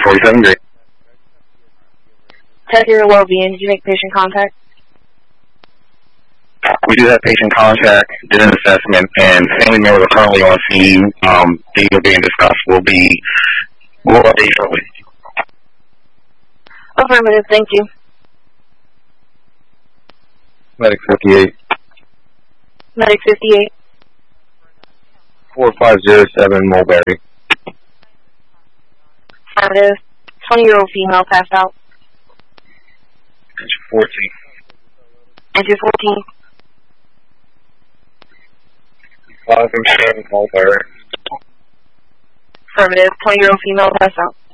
47 Grade. Check your well-being. Did you make patient contact? We do have patient contact, did an assessment, and family members are currently on scene. Things are being discussed. We'll update shortly. Affirmative, thank you. Medic 58. Medic 58. 4507 Mulberry. Affirmative. 20-year-old female passed out. Entry 14. Entry 14. 537 Mulberry. Affirmative. 20-year-old female passed out.